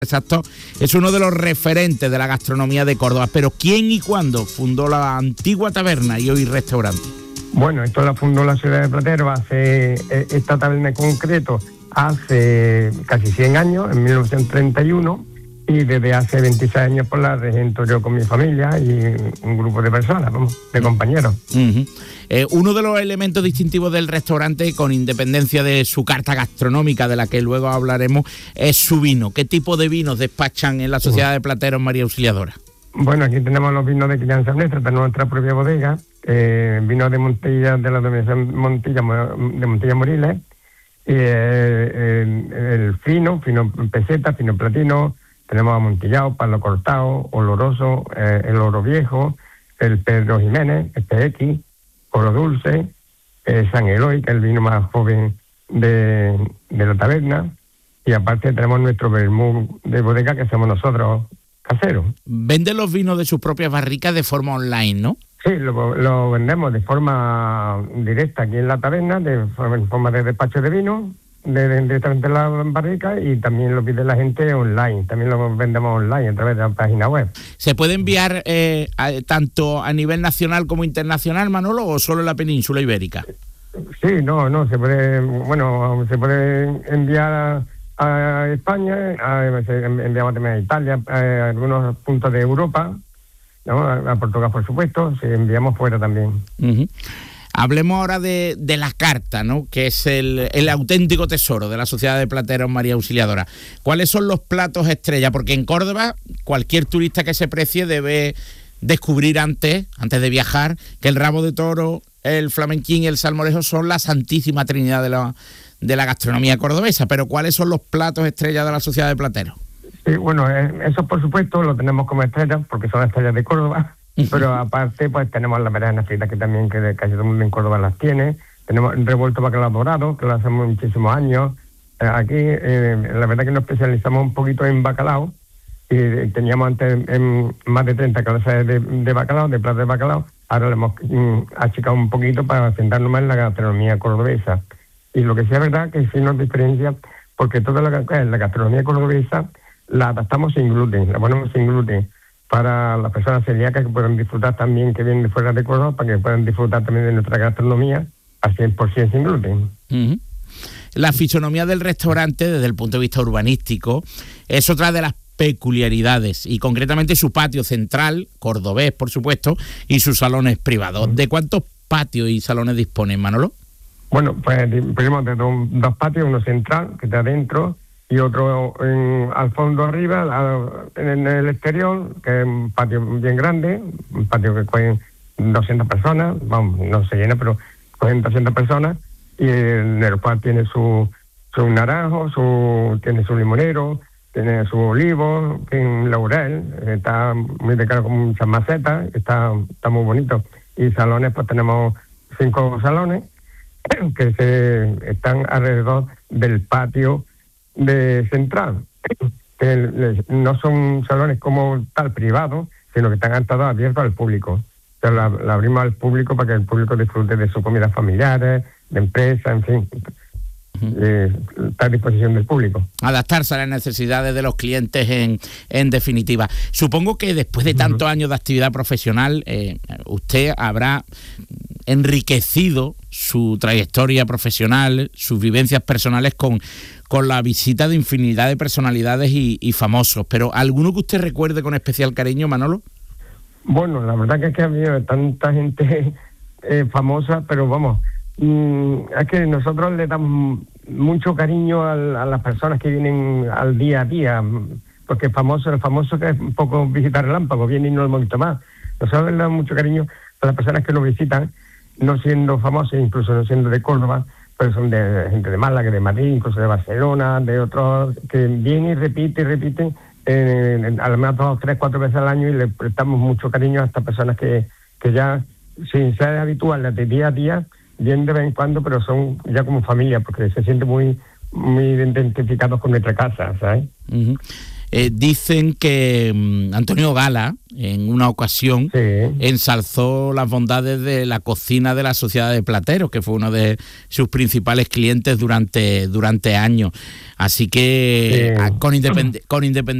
Exacto, es uno de los referentes de la gastronomía de Córdoba. Pero ¿quién y cuándo fundó la antigua taberna y hoy restaurante? Bueno, esto la fundó la ciudad de Platero esta taberna en concreto hace casi 100 años, en 1931, y desde hace 26 años pues la regento yo con mi familia y un grupo de personas, de compañeros. Uno de los elementos distintivos del restaurante, con independencia de su carta gastronómica, de la que luego hablaremos, es su vino. ¿Qué tipo de vinos despachan en la Sociedad de Plateros María Auxiliadora? Bueno, aquí tenemos los vinos de crianza nuestra, tenemos nuestra propia bodega, vinos de Montilla, de la denominación Montilla, de Montilla Moriles, y el fino peseta, fino platino, tenemos amontillado, palo cortado, oloroso, el oro viejo, el Pedro Jiménez, X, oro dulce, San Eloy, que es el vino más joven de la taberna, y aparte tenemos nuestro vermú de bodega que hacemos nosotros, casero. ¿Venden los vinos de sus propias barricas de forma online, no? Sí, lo vendemos de forma directa aquí en la taberna, en forma de despacho de vino, directamente en la barrica, y también lo pide la gente online, también lo vendemos online a través de la página web. ¿Se puede enviar tanto a nivel nacional como internacional, Manolo, o solo en la península ibérica? Sí, no, se puede enviar a España, enviamos también a Italia, a algunos puntos de Europa, ¿no? A Portugal, por supuesto, si enviamos fuera también. Hablemos ahora de la carta, ¿no? Que es el auténtico tesoro de la Sociedad de Plateros María Auxiliadora. ¿Cuáles son los platos estrella? Porque en Córdoba cualquier turista que se precie debe descubrir antes de viajar, que el rabo de toro, el flamenquín y el salmorejo son la santísima trinidad de la gastronomía cordobesa. Pero ¿cuáles son los platos estrella de la Sociedad de Plateros? Sí, bueno, eso por supuesto lo tenemos como estrellas, porque son estrellas de Córdoba. Pero aparte, pues tenemos las berenjenas fritas, que también que casi todo el mundo en Córdoba las tiene. Tenemos revuelto bacalao dorado, que lo hacemos muchísimos años. Aquí, la verdad que nos especializamos un poquito en bacalao. Y teníamos antes más de 30 clases de bacalao, de platos de bacalao. Ahora le hemos achicado un poquito para centrarnos más en la gastronomía cordobesa. Y lo que sí es verdad que sí nos diferencia, porque toda la gastronomía cordobesa la adaptamos sin gluten, la ponemos sin gluten, para las personas celíacas que puedan disfrutar también, que vienen de fuera de Córdoba, para que puedan disfrutar también de nuestra gastronomía al 100% sin gluten. La fisonomía del restaurante, desde el punto de vista urbanístico, es otra de las peculiaridades, y concretamente su patio central, cordobés, por supuesto, y sus salones privados. ¿De cuántos patios y salones disponen, Manolo? Bueno, pues disponemos de dos patios, uno central, que está adentro, y otro al fondo arriba, en el exterior, que es un patio bien grande, un patio que cogen 200 personas, vamos, no se llena, pero cogen 200 personas, y en el cual tiene su naranjo, tiene su limonero, tiene su olivo, tiene un laurel, está muy decorado con muchas macetas, está muy bonito. Y salones, pues tenemos 5 salones que están alrededor del patio de central, que no son salones como tal privados, sino que están todos abiertos al público. O sea, la abrimos al público para que el público disfrute de sus comidas familiares, de empresa, en fin. Está a disposición del público. Adaptarse a las necesidades de los clientes en definitiva. Supongo que después de tantos años de actividad profesional, usted habrá enriquecido su trayectoria profesional, sus vivencias personales con la visita de infinidad de personalidades y famosos. Pero ¿alguno que usted recuerde con especial cariño, Manolo? Bueno, la verdad que es que ha habido tanta gente famosa, pero vamos, es que nosotros le damos mucho cariño a las personas que vienen al día a día, porque el famoso que es un poco visitar relámpago, viene y no lo hemos visto más. Nosotros le damos mucho cariño a las personas que nos visitan, no siendo famosos, incluso no siendo de Córdoba, pero son de gente de Málaga, de Madrid, incluso de Barcelona, de otros, que vienen y repiten, al menos 2, 3, 4 veces al año, y le prestamos mucho cariño a estas personas que ya, sin ser habituales de día a día, bien de vez en cuando, pero son ya como familia, porque se sienten muy, muy identificados con nuestra casa, ¿sabes? dicen que Antonio Gala, en una ocasión, ensalzó las bondades de la cocina de la Sociedad de Plateros, que fue uno de sus principales clientes durante años. Así que con independencia